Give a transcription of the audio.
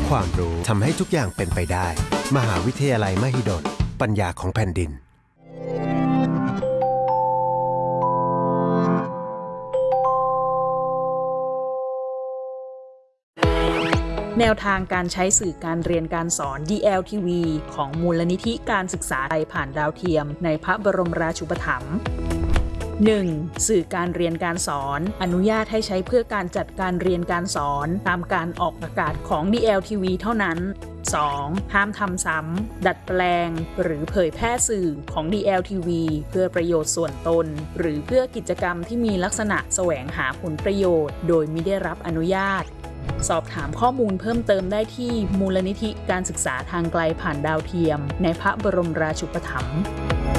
ความรู้ทำให้ทุกอย่างเป็นไปได้มหาวิทยาลัยมหิดลปัญญาของแผ่นดินแนวทางการใช้สื่อการเรียนการสอน DLTV ของมูลนิธิการศึกษาไทยผ่านดาวเทียมในพระบรมราชูปถัมภ์ 1. สื่อการเรียนการสอนอนุญาตให้ใช้เพื่อการจัดการเรียนการสอนตามการออกอากาศของ DLTV เท่านั้น 2. ห้ามทำซ้ำดัดแปลงหรือเผยแพร่สื่อของ DLTV เพื่อประโยชน์ส่วนตนหรือเพื่อกิจกรรมที่มีลักษณะแสวงหาผลประโยชน์โดยมิได้รับอนุญาตสอบถามข้อมูลเพิ่มเติมได้ที่มูลนิธิการศึกษาทางไกลผ่านดาวเทียมในพระบรมราชูปถัมภ์